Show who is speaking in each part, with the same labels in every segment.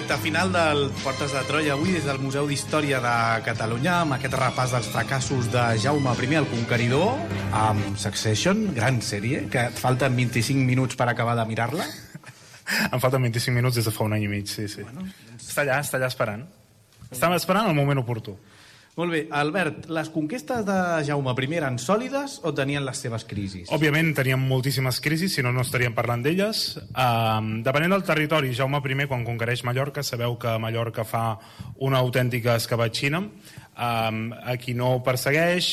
Speaker 1: recta final del Portes de Troia avui des del Museu d'Història de Catalunya amb aquest repàs dels fracassos de Jaume I el Conqueridor amb Succession, gran sèrie, que et falten 25 minuts per acabar de mirar-la.
Speaker 2: Em falten 25 minuts des de fa un any i mig, sí. Bueno, està allà esperant. Estava esperant el moment oportú.
Speaker 1: Molt bé. Albert, les conquestes de Jaume I eren sòlides o tenien les seves crisis?
Speaker 2: Òbviament tenien moltíssimes crisis, si no, no estaríem parlant d'elles. Depenent del territori, Jaume I, quan conquereix Mallorca, sabeu que Mallorca fa una autèntica escabatxina. A qui no persegueix,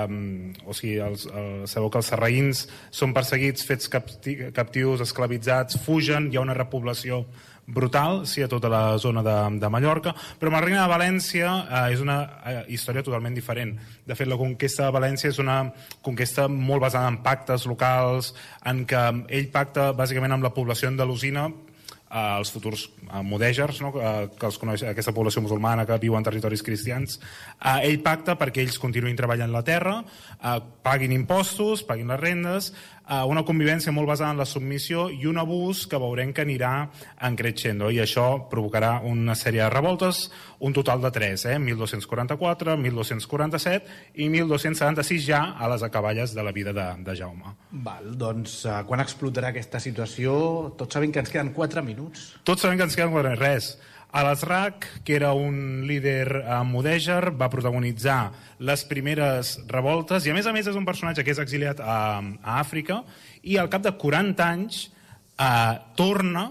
Speaker 2: sabeu que els sarraïns són perseguits, fets captius, esclavitzats, fugen, hi ha una repoblació brutal, sí, a tota la zona de Mallorca, però amb el Regne de València és una història totalment diferent. De fet, la conquesta de València és una conquesta molt basada en pactes locals, en què ell pacta bàsicament amb la població andalusina, els futurs mudèjars, no? Que els coneix, aquesta població musulmana que viu en territoris cristians. Ell pacta perquè ells continuïn treballant la terra, paguin impostos, paguin les rendes, una convivència molt basada en la submissió i un abús que veurem que anirà en creixendo, i això provocarà una sèrie de revoltes, un total de 3, 1244, 1247 i 1276 ja a les acaballes de la vida de Jaume.
Speaker 1: Val, doncs quan explotarà aquesta situació? Tots sabem que ens queden 4 minuts.
Speaker 2: Tots sabem que ens queden 4 minuts. Res. Al-Azraq, que era un líder mudèjar, va protagonitzar les primeres revoltes i a més és un personatge que és exiliat a Àfrica i al cap de 40 anys torna,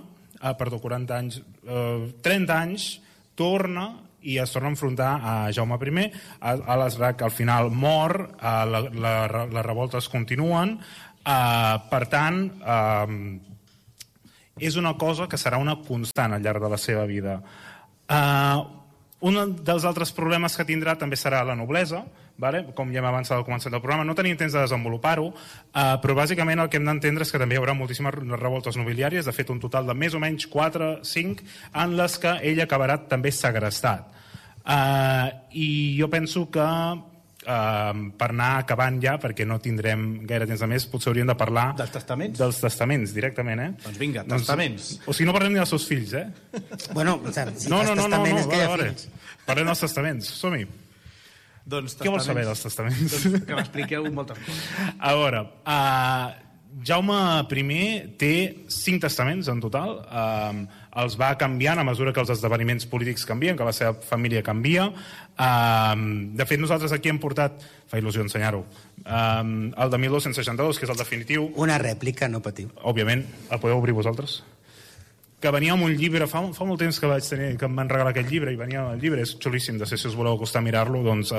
Speaker 2: 30 anys, torna i es torna a enfrontar a Jaume I. Al-Azraq al final mor, les revoltes continuen, per tant és una cosa que serà una constant al llarg de la seva vida. Un dels altres problemes que tindrà també serà la noblesa, com ja hem avançat al començament del programa. No tenim temps de desenvolupar-ho, però bàsicament el que hem d'entendre és que també hi haurà moltíssimes revoltes nobiliàries, de fet un total de més o menys 4-5, en les que ell acabarà també segrestat. I jo penso que per anar acabant ja, perquè no tindrem gaire temps de més, potser hauríem de parlar...
Speaker 1: Dels testaments?
Speaker 2: Dels testaments, directament,
Speaker 1: Doncs vinga, testaments.
Speaker 2: O si no, parlem ni dels seus fills,
Speaker 3: Bueno, si fas testament és que hi ha fills.
Speaker 2: Parlem dels testaments, som-hi. Què vols saber dels testaments?
Speaker 1: Doncs que m'expliqueu moltes coses.
Speaker 2: A veure, Jaume I té 5 testaments en total, els va canviant a mesura que els esdeveniments polítics canvien, que la seva família canvia. De fet, nosaltres aquí hem portat, fa il·lusió ensenyar-ho, el de 1262, que és el definitiu.
Speaker 3: Una rèplica, no patiu.
Speaker 2: Òbviament, el podeu obrir vosaltres? Que venia amb un llibre, fa molt temps que em van regalar aquest llibre, i venia el llibre, és xulíssim, de si us voleu acostar a mirar-lo, doncs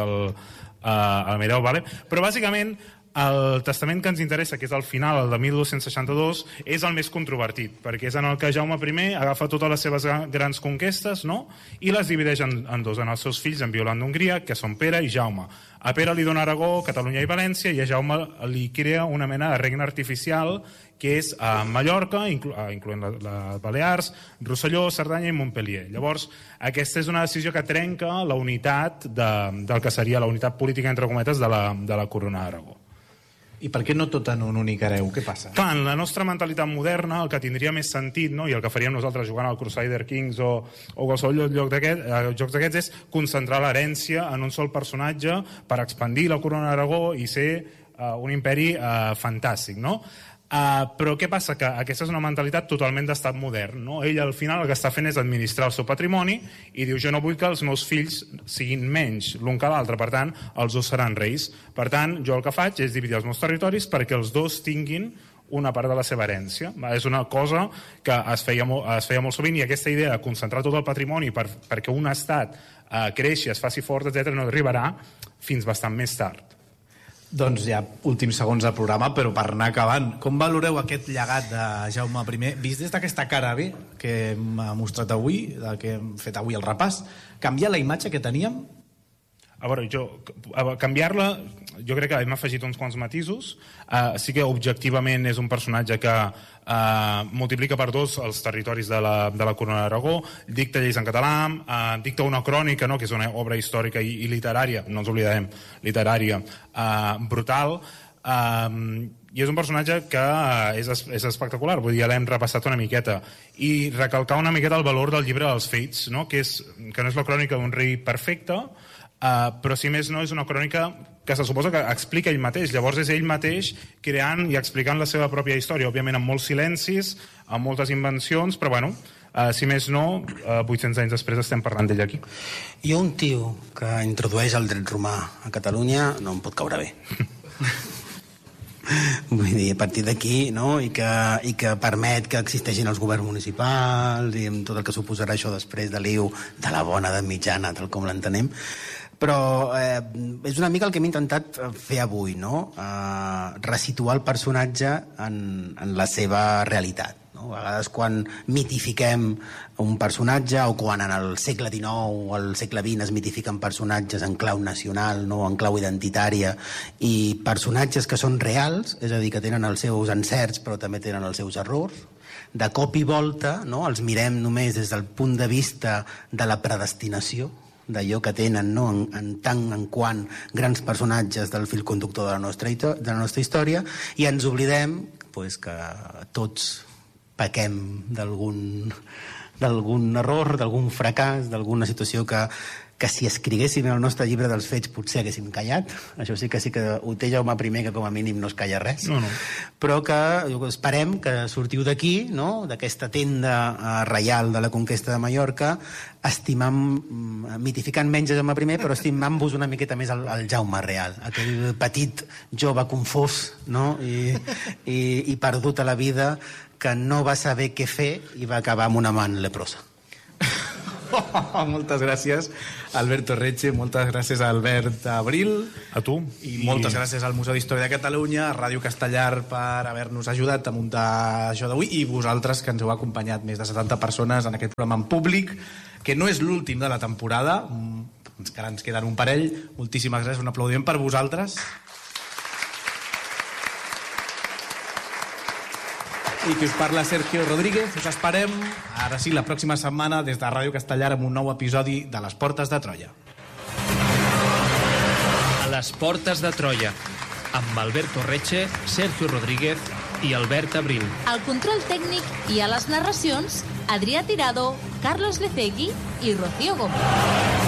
Speaker 2: el mireu, vale? Però bàsicament el testament que ens interessa, que és el final, el de 1262, és el més controvertit, perquè és en el que Jaume I agafa totes les seves grans conquestes, no? I les divideix en dos, en els seus fills, en Violant d'Hongria, que són Pere i Jaume. A Pere li dona Aragó, Catalunya i València, i a Jaume li crea una mena de regne artificial, que és a Mallorca, incloent les Balears, Rosselló, Cerdanya i Montpellier. Llavors, aquesta és una decisió que trenca la unitat del que seria la unitat política, entre cometes, de la Corona d'Aragó.
Speaker 1: I per què no tot en un únic hereu? Què passa?
Speaker 2: Clar, en la nostra mentalitat moderna, el que tindria més sentit, no? I el que faríem nosaltres jugant al Crusader Kings o qualsevol jocs d'aquests, és concentrar l'herència en un sol personatge per expandir la Corona d'Aragó i ser un imperi fantàstic, no? Però què passa? Que aquesta és una mentalitat totalment d'estat modern, no? Ell al final el que està fent és administrar el seu patrimoni i diu: jo no vull que els meus fills siguin menys l'un que l'altre, per tant els dos seran reis, per tant jo el que faig és dividir els meus territoris perquè els dos tinguin una part de la seva herència. És una cosa que es feia molt sovint, i aquesta idea de concentrar tot el patrimoni perquè un estat creixi, es faci fort, etc., no arribarà fins bastant més tard.
Speaker 1: Doncs ja últims segons del programa, però per anar acabant, com valoreu aquest llegat de Jaume I, vist des d'aquesta cara B que hem mostrat avui, que hem fet avui el repàs? Canviar la imatge que teníem?
Speaker 2: A veure, canviar-la, jo crec que hem afegit uns quants matisos. Sí que objectivament és un personatge que multiplica per 2 els territoris de la Corona d'Aragó, dicta lleis en català, dicta una crònica, no?, que és una obra històrica i literària, no ens oblidarem, literària, brutal. i és un personatge que és espectacular, vull dir, ja l'hem repassat una miqueta, i recalcar una miqueta el valor del llibre dels fets, no? Que no és la crònica d'un rei perfecte, però si més no és una crònica que se suposa que explica ell mateix, llavors és ell mateix creant i explicant la seva pròpia història, òbviament amb molts silencis, amb moltes invencions, però bueno, si més no, 800 anys després estem parlant d'ell aquí.
Speaker 3: Jo, un tio que introdueix el dret romà a Catalunya, no em pot caure bé. Vull dir, a partir d'aquí, no? I que permet que existeixin els governs municipals i amb tot el que suposarà això després de l'IU, de la bona, de mitjana, tal com l'entenem. Però és una mica el que hem intentat fer avui, no? Resituar el personatge en la seva realitat. No? A vegades quan mitifiquem un personatge o quan en el segle XIX o el segle XX es mitifiquen personatges en clau nacional, no? En clau identitària, i personatges que són reals, és a dir, que tenen els seus encerts però també tenen els seus errors, de cop i volta, no? Els mirem només des del punt de vista de la predestinació, d'allò que tenen, no? en tant en quant grans personatges del fil conductor de la nostra història, i ens oblidem pues, que tots pequem d'algun error, d'algun fracàs, d'alguna situació que si escriguéssim el nostre llibre dels fets potser haguéssim callat. Això sí que ho té Jaume I, que com a mínim no es calla res.
Speaker 2: No.
Speaker 3: Però que esperem que sortiu d'aquí, no? D'aquesta tenda reial de la conquesta de Mallorca, mitificant menys Jaume I, però estimant-vos una miqueta més el Jaume real, aquell petit jove confós, no? I perdut a la vida, que no va saber què fer i va acabar amb una man leprosa.
Speaker 1: Moltes gràcies, Alberto Reche, moltes gràcies a Albert Abril,
Speaker 2: a tu,
Speaker 1: i moltes gràcies al Museu d'Història de Catalunya, a Ràdio Castellar per haver-nos ajudat a muntar això d'avui, i vosaltres que ens heu acompanyat, més de 70 persones en aquest programa en públic, que no és l'últim de la temporada, encara ens queden un parell. Moltíssimes gràcies, un aplaudiment per vosaltres. I que us parla Sergio Rodríguez. Us esperem, ara sí, la pròxima setmana des de Ràdio Castellar amb un nou episodi de Les Portes de Troia.
Speaker 4: A Les Portes de Troia, amb Alberto Reche, Sergio Rodríguez i Albert Abril.
Speaker 5: Al control tècnic i a les narracions, Adrià Tirado, Carlos Lecegui i Rocío Gómez.